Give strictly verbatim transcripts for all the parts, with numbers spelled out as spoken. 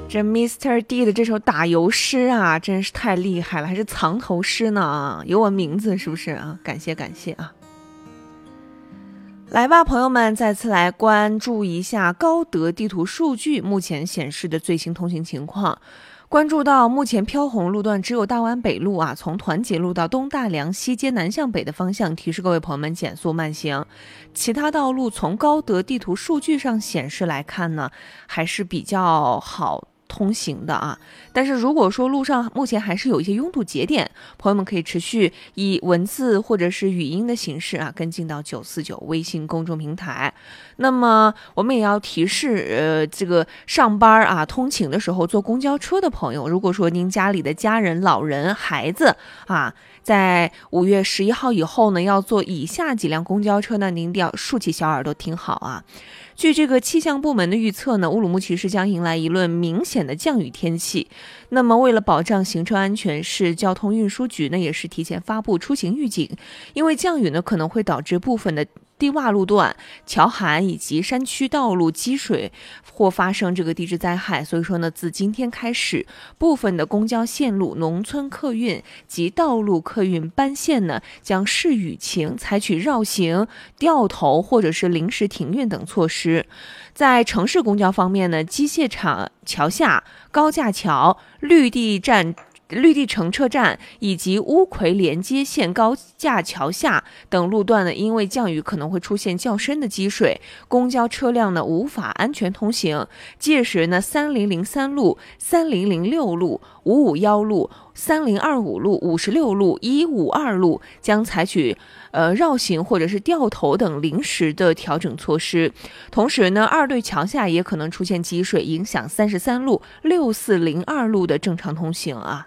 这 Mister D 的这首打油诗啊，真是太厉害了，还是藏头诗呢，有我名字是不是啊？感谢感谢啊！来吧，朋友们，再次来关注一下高德地图数据目前显示的最新通行情况。关注到目前飘红路段只有大湾北路啊，从团结路到东大梁西街南向北的方向，提示各位朋友们减速慢行。其他道路从高德地图数据上显示来看呢，还是比较好通行的啊，但是如果说路上目前还是有一些拥堵节点，朋友们可以持续以文字或者是语音的形式啊跟进到九四九微信公众平台。那么我们也要提示呃这个上班啊通勤的时候坐公交车的朋友，如果说您家里的家人、老人、孩子啊在五月十一号以后呢要坐以下几辆公交车呢，您一定要竖起小耳朵听好啊。据这个气象部门的预测呢，乌鲁木齐市将迎来一轮明显的降雨天气。那么为了保障行车安全，市交通运输局呢也是提前发布出行预警，因为降雨呢可能会导致部分的低洼路段、桥涵以及山区道路积水或发生这个地质灾害，所以说呢，自今天开始，部分的公交线路、农村客运及道路客运班线呢，将视雨情采取绕行、掉头或者是临时停运等措施。在城市公交方面呢，机械厂桥下、高架桥、绿地站。绿地城车站以及乌葵连接线高架桥下等路段呢，因为降雨可能会出现较深的积水，公交车辆呢无法安全通行。届时呢，三零零三路、三零零六路、五五一路、三零二五路、五十六路、一五二路将采取呃绕行或者是掉头等临时的调整措施。同时呢，二对桥下也可能出现积水，影响三十三路、六四零二路的正常通行啊。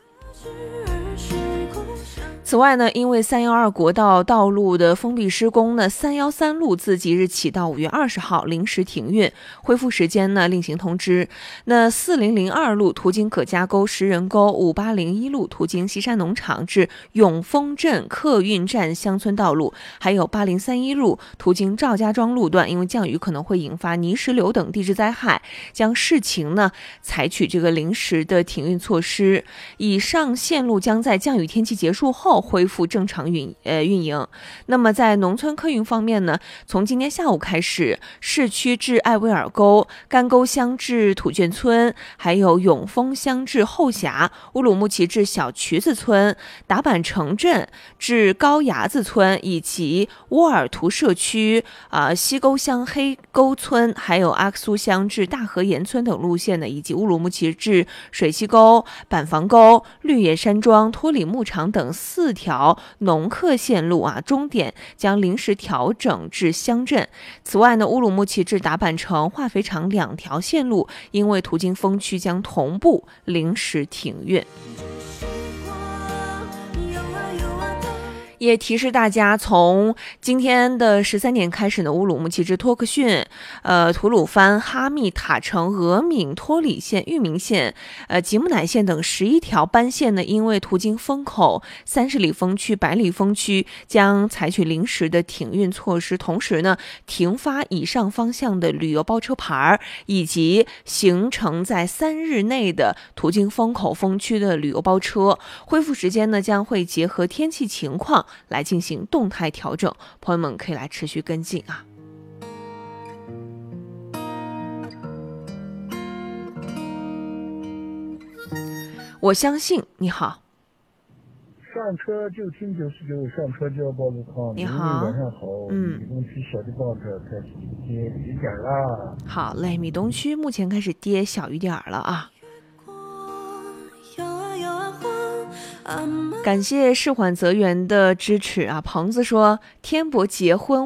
此外呢，因为三幺二国道道路的封闭施工呢，三幺三路自即日起到五月二十号临时停运，恢复时间呢另行通知。那四零零二路途经可嘉沟、石人沟，五八零一路途经西山农场至永丰镇客运站乡村道路，还有八零三一路途经赵家庄路段，因为降雨可能会引发泥石流等地质灾害，将视情呢采取这个临时的停运措施。以上线路将在降雨天气结束后恢复正常运呃运营。那么在农村客运方面呢，从今天下午开始，市区至艾薇尔沟、干沟乡至土圈村，还有永丰乡至后峡、乌鲁木齐至小渠子村、达坂城镇至高崖子村，以及沃尔图社区啊、呃、西沟乡黑沟村，还有阿克苏乡至大河沿村等路线呢，以及乌鲁木齐至水西沟、板房沟、绿野山庄、托里牧场等四条农客线路啊，终点将临时调整至乡镇。此外呢，乌鲁木齐至达坂城、化肥厂两条线路因为途经风区，将同步临时停运。也提示大家，从今天的十三点开始呢，乌鲁木齐至托克逊、呃吐鲁番、哈密、塔城、俄敏、托里县、玉明县、呃吉木乃县等十一条班线呢，因为途经风口、三十里风区、百里风区，将采取临时的停运措施。同时呢，停发以上方向的旅游包车牌以及行程在三日内的途经风口风区的旅游包车，恢复时间呢将会结合天气情况来进行动态调整，朋友们可以来持续跟进啊。我相信你好， 上车就听九十九，上车就要报路况。 你好， 晚上好， 嗯， 米东区小的报车开始跌雨点啦。 好嘞，米东区目前开始跌小雨点了啊。感谢世缓泽源的支持啊！鹏子说，天博结婚